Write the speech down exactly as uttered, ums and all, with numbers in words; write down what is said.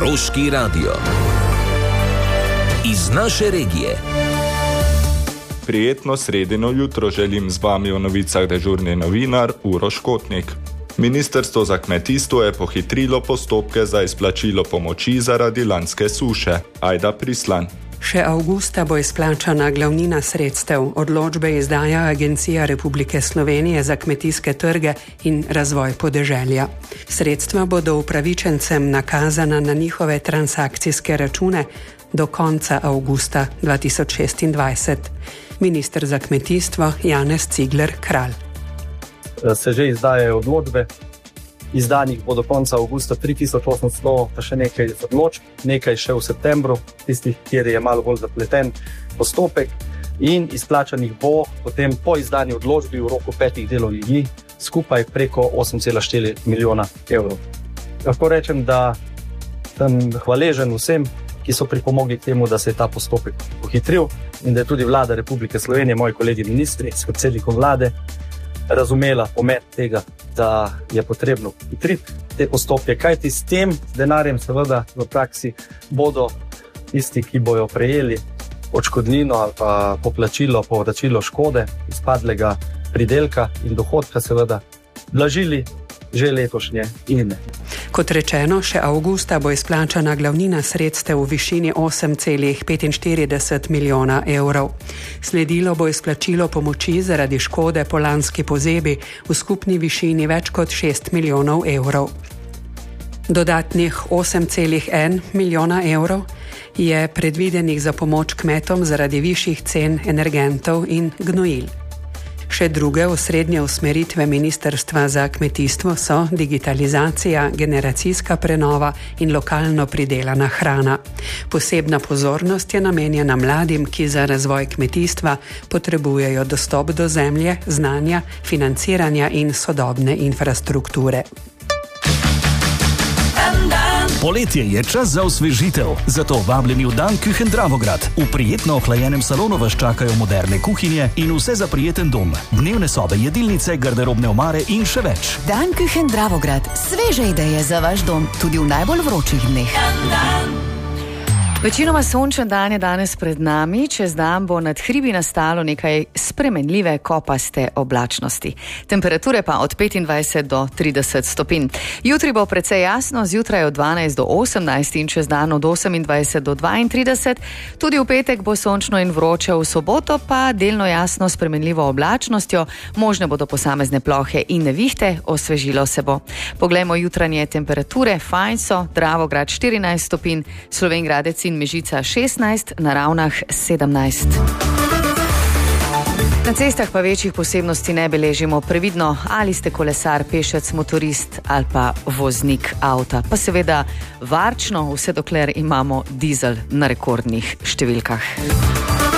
Koroški radio. Iz naše regije. Prijetno sredino jutro želim z vami v novicah dežurni novinar Uroš Kotnik. Ministrstvo za kmetijstvo je pohitrilo postopke za izplačilo pomoči zaradi lanske suše. Ajda Prislan. Še avgusta bo izplačana glavnina sredstev. Odločbe izdaja Agencija Republike Slovenije za kmetijske trge in razvoj podeželja. Sredstva bodo upravičencem nakazana na njihove transakcijske račune do konca avgusta dva tisoč šestindvajset. Minister za kmetijstvo Janez Cigler Kralj. Se že izdajajo odločbe. Izdanih bo do konca avgusta tri tisoč osemsto, pa še nekaj odločb, nekaj še v septembru, tistih, kjer je malo bolj zapleten postopek, in izplačanih bo potem po izdani odločbi v roku petih delovnih dni skupaj preko osem cela štiri milijona evrov. Lahko rečem, da sem hvaležen vsem, ki so pripomogli k temu, da se je ta postopek pohitril in da je tudi vlada Republike Slovenije, moji kolegi ministri s predsednikom vlade, razumela pomen tega, da je potrebno hitriti te postopke, kajti s tem denarjem seveda v praksi bodo tisti, ki bojo prejeli odškodnino ali pa poplačilo, povračilo škode izpadlega pridelka in dohodka seveda blažili že letošnje in ne. Kot rečeno, še avgusta bo izplačana glavnina sredstev v višini osem cela petinštirideset milijona evrov. Sledilo bo izplačilo pomoči zaradi škode po lanski pozebi v skupni višini več kot šest milijonov evrov. Dodatnih osem cela en milijona evrov je predvidenih za pomoč kmetom zaradi višjih cen energentov in gnojil. Še druge osrednje usmeritve Ministrstva za kmetijstvo so digitalizacija, generacijska prenova in lokalno pridelana hrana. Posebna pozornost je namenjena mladim, ki za razvoj kmetijstva potrebujejo dostop do zemlje, znanja, financiranja in sodobne infrastrukture. Poletje je čas za osvežitev, zato vabljeni v Dan Küchen Dravograd. V prijetno ohlajenem salonu vas čakajo moderne kuhinje in vse za prijeten dom. Dnevne sobe, jedilnice, garderobne omare in še več. Dan Küchen Dravograd. Sveže ideje za vaš dom, tudi v najbolj vročih dneh. Večinoma sončen dan je danes pred nami, čez dan bo nad hribi nastalo nekaj spremenljive kopaste oblačnosti. Temperature pa od petindvajset do trideset stopinj. Jutri bo precej jasno, zjutraj od dvanajst do osemnajst in čez dan od osemindvajset do dvaintrideset. Tudi v petek bo sončno in vroče, v soboto pa delno jasno spremenljivo oblačnostjo, možne bodo posamezne plohe in nevihte, osvežilo se bo. Poglejmo jutranje temperature, fajn so, Dravograd štirinajst stopinj, Slovenj Gradec in Mežica šestnajst, na Ravnah sedemnajst. Na cestah pa večjih posebnosti ne beležimo. Previdno, ali ste kolesar, pešec, motorist ali pa voznik avta. Pa seveda varčno, vse dokler imamo dizel na rekordnih številkah.